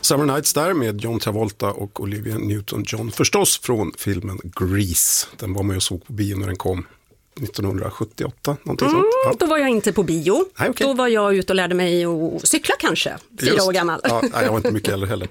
Summer Nights där med John Travolta och Olivia Newton-John. Förstås från filmen Grease. Den var man ju såg på bio när den kom 1978. Någonting sånt. Ja. Då var jag inte på bio. Nej, okay. Då var jag ute och lärde mig att cykla kanske. 4 år gammal. Ja, jag var inte mycket heller.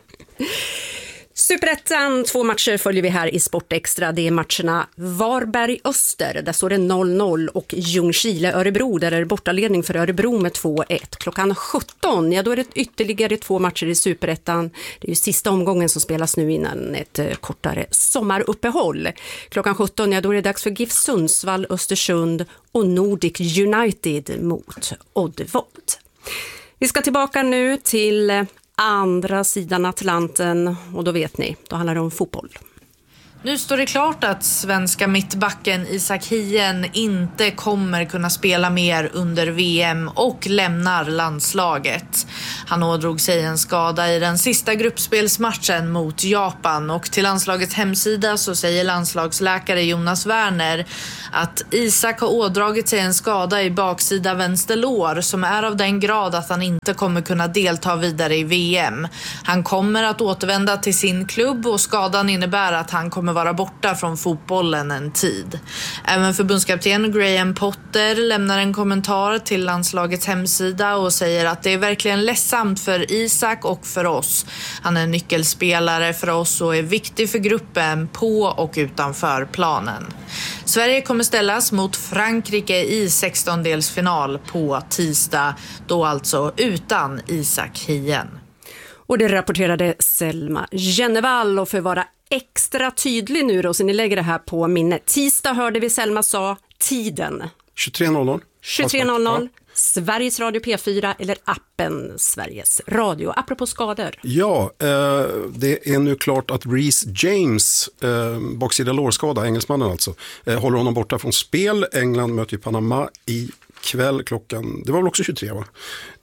Superettan, 2 matcher följer vi här i Sportextra. Det är matcherna Varberg-Öster, där står det 0-0, och Ljungskile-Örebro, där är det bortaledning för Örebro med 2-1. Klockan 17, ja då är det ytterligare 2 matcher i Superettan. Det är ju sista omgången som spelas nu innan ett kortare sommaruppehåll. Klockan 17, ja då är det dags för GIF Sundsvall, Östersund och Nordic United mot Oddevold. Vi ska tillbaka nu till andra sidan Atlanten, och då vet ni, då handlar det om fotboll. Nu står det klart att svenska mittbacken Isak Hien inte kommer kunna spela mer under VM och lämnar landslaget. Han ådrog sig en skada i den sista gruppspelsmatchen mot Japan, och till landslagets hemsida så säger landslagsläkare Jonas Werner att Isak har ådragit sig en skada i baksida vänster lår som är av den grad att han inte kommer kunna delta vidare i VM. Han kommer att återvända till sin klubb, och skadan innebär att han kommer vara borta från fotbollen en tid. Även förbundskapten Graham Potter lämnar en kommentar till landslagets hemsida och säger att det är verkligen ledsamt för Isak och för oss. Han är en nyckelspelare för oss och är viktig för gruppen på och utanför planen. Sverige kommer ställas mot Frankrike i 16-delsfinal på tisdag, då alltså utan Isak Hien. Och det rapporterade Selma Jennevall, och för att vara extra tydlig nu då, så ni lägger det här på minnet. Tisdag hörde vi Selma sa tiden. 23.00. 23.00. Sveriges Radio P4 eller appen Sveriges Radio. Apropå skador. Ja, det är nu klart att Reece James, baksida lårskada, engelsmannen alltså, håller honom borta från spel. England möter ju Panama i kväll klockan, det var väl också 23 va?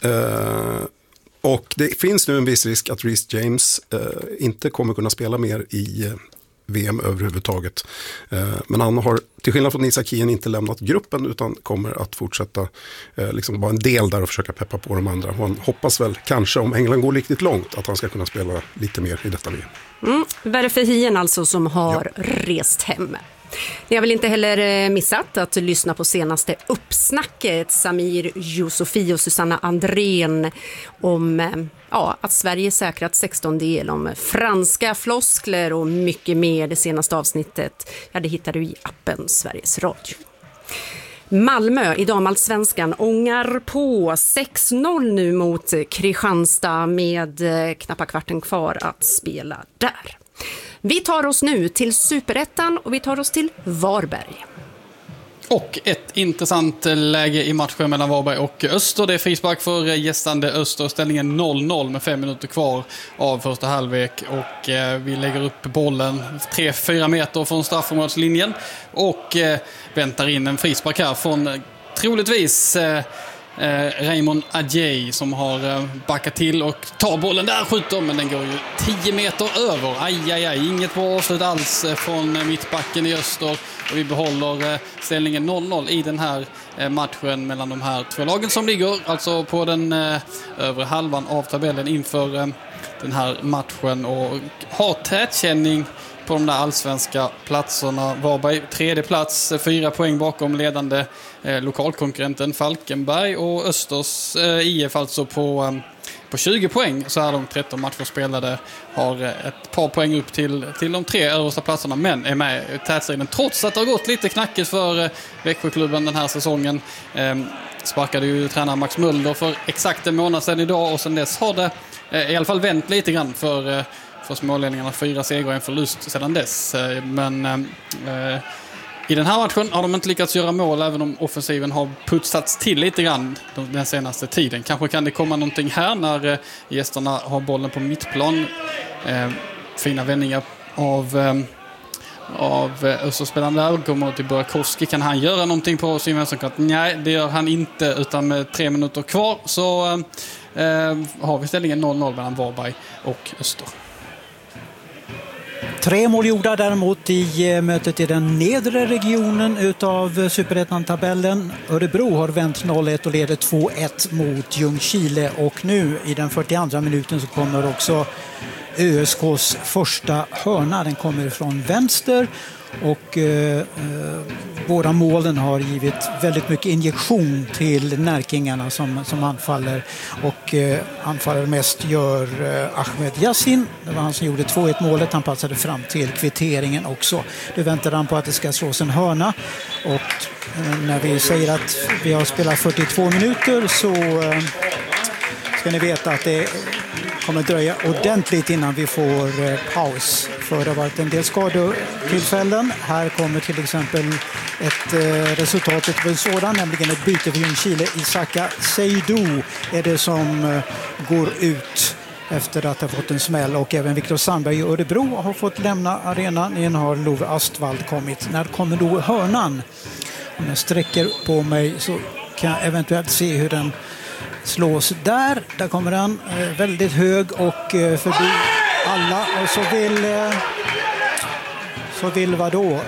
Och det finns nu en viss risk att Reece James inte kommer kunna spela mer i VM överhuvudtaget. Men han har, till skillnad från Isak Hien, inte lämnat gruppen utan kommer att fortsätta liksom vara en del där och försöka peppa på de andra. Och han hoppas väl kanske, om England går riktigt långt, att han ska kunna spela lite mer i detta VM. Värre för Hien alltså, som har rest hem. Ni har väl inte heller missat att lyssna på senaste uppsnacket Samir Yusufi och Susanna Andrén om att Sverige säkrat 16-del, om franska floskler och mycket mer. Det senaste avsnittet, det hittar du i appen Sveriges Radio. Malmö i damallsvenskan ångar på 6-0 nu mot Kristianstad med knappa kvarten kvar att spela där. Vi tar oss nu till Superettan och vi tar oss till Varberg. Och ett intressant läge i matchen mellan Varberg och Öster. Det är frispark för gästande Öster. Ställningen 0-0 med 5 minuter kvar av första halvlek. Och vi lägger upp bollen 3-4 meter från straffområdeslinjen. Och väntar in en frispark här från troligtvis Raymond Adjei, som har backat till och tar bollen där, skjuter, men den går ju 10 meter över. Aj, inget bra avslut alls från mittbacken i Öster, och vi behåller ställningen 0-0 i den här matchen mellan de här två lagen som ligger alltså på den övre halvan av tabellen inför den här matchen och har tätkänning på de där allsvenska platserna. Varberg 3:e plats, 4 poäng bakom ledande lokalkonkurrenten Falkenberg, och Östers IF alltså på 20 poäng. Så här de 13 matcher spelade, har ett par poäng upp till de 3 översta platserna, men är med i tätstriden trots att det har gått lite knackigt för Växjöklubben den här säsongen. Sparkade ju tränare Max Mulder för exakt en månad sedan idag, och sedan dess har det i alla fall vänt lite grann för smålänningarna. 4 segrar och en förlust sedan dess. Men i den här matchen har de inte lyckats göra mål, även om offensiven har putsats till lite grann den senaste tiden. Kanske kan det komma någonting här när gästerna har bollen på mittplan. Fina vändningar av Österspelaren där. Kommer till Burakovsky. Kan han göra någonting på sin vänsterkant? Nej, det gör han inte, utan med 3 minuter kvar så har vi ställningen 0-0 mellan Varberg och Öster. 3 mål gjorda däremot i mötet i den nedre regionen utav Superettan-tabellen. Örebro har vänt 0-1 och leder 2-1 mot Ljungskile, och nu i den 42:a minuten så kommer också ÖSKs första hörna. Den kommer från vänster, och båda målen har givit väldigt mycket injektion till närkingarna som anfaller, och anfaller mest gör Ahmed Yassin. Det var han som gjorde 2-1 målet. Han passade fram till kvitteringen också. Nu väntar han på att det ska slås en hörna, och när vi säger att vi har spelat 42 minuter så ska ni veta att det kommer dröja ordentligt innan vi får paus. För det har varit en del skadetillfällen. Här kommer till exempel ett resultat av en sådan, nämligen ett byte för Ljungskile. Isaka Seydou är det som går ut efter att ha fått en smäll, och även Viktor Sandberg i Örebro har fått lämna arenan. Igen har Love Astvald kommit. När kommer då hörnan? Om jag sträcker på mig så kan jag eventuellt se hur den slås där. Där kommer den väldigt hög och förbi alla, och så vill vadå?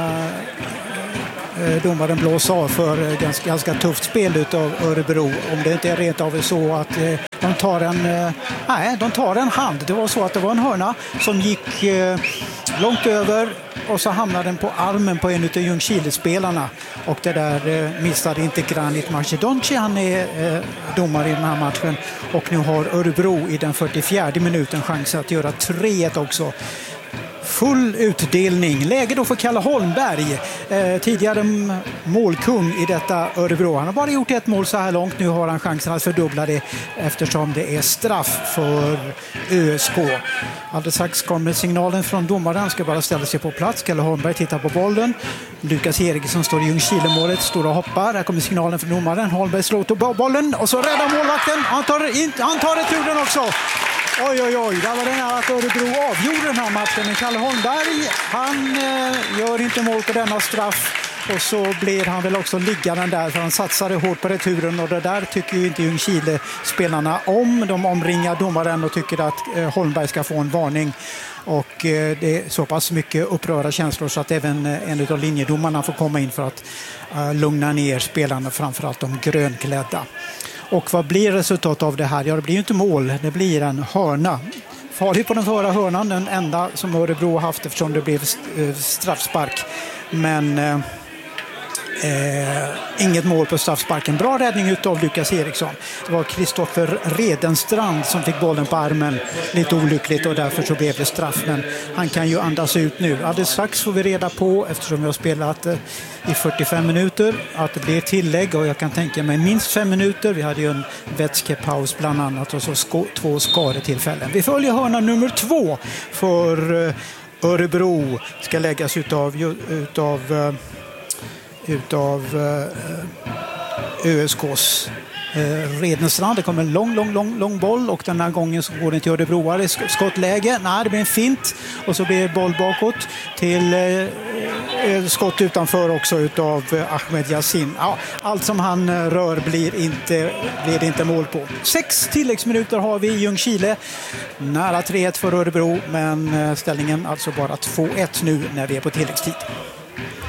Domaren blåsa av för ganska tufft spel utav Örebro. Om det inte är rent av så att de tar en hand. Det var så att det var en hörna som gick långt över, och så hamnade den på armen på en av Ljungskile-spelarna, och det där missade inte Granit Macedonci. Han är domare i den här matchen, och nu har Örebro i den 44:e minuten chans att göra 3-1 också. Full utdelning. Läge då för Kalle Holmberg, tidigare målkung i detta Örebro. Han har bara gjort 1 mål så här långt. Nu har han chansen att fördubbla det eftersom det är straff för ÖSK. Alldeles strax kommer signalen från domaren. Han ska bara ställa sig på plats. Kalle Holmberg tittar på bollen. Lukas Eriksson står i Ljungskile-målet, står och hoppar. Här kommer signalen från domaren. Holmberg slår till bollen och så räddar målvakten. Han tar returen också. Oj, där var det nära att Örebro avgjorde den här matchen. Men Kalle Holmberg, han gör inte mål på denna straff. Och så blir han väl också liggande där, för han satsade hårt på returen. Och det där tycker ju inte Ljungskile-spelarna om. De omringar domaren och tycker att Holmberg ska få en varning. Och det är så pass mycket upprörda känslor så att även en av linjedomarna får komma in för att lugna ner spelarna, framförallt de grönklädda. Och vad blir resultatet av det här? Ja, det blir ju inte mål, det blir en hörna. Farligt på den förra hörnan, den enda som Örebro har haft eftersom det blev straffspark. Men inget mål på straffsparken. Bra räddning av Lukas Eriksson. Det var Kristoffer Redenstrand som fick bollen på armen. Lite olyckligt, och därför så blev det straff. Men han kan ju andas ut nu. Alldeles strax får vi reda på, eftersom vi har spelat i 45 minuter, att det blir tillägg, och jag kan tänka mig minst 5 minuter. Vi hade ju en vätskepaus bland annat, och så 2 skadetillfällen. Vi följer hörna nummer 2 för Örebro. Ska läggas utav ÖSKs Redenstrand. Det kommer en lång boll, och den här gången så går det till Örebroare. Skottläge, nej, det blir en fint, och så blir det boll bakåt till skott utanför också utav Ahmed Yassin. Ja, allt som han rör blir det inte mål på. 6 tilläggsminuter har vi i Ljungskile. Nära 3-1 för Örebro, men ställningen alltså bara 2-1 nu när vi är på tilläggstid.